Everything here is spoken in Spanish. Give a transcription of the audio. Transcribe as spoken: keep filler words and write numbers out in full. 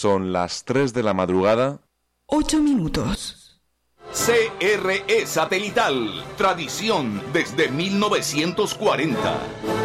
Son las tres de la madrugada. Ocho minutos. C R E Satelital, tradición desde mil novecientos cuarenta.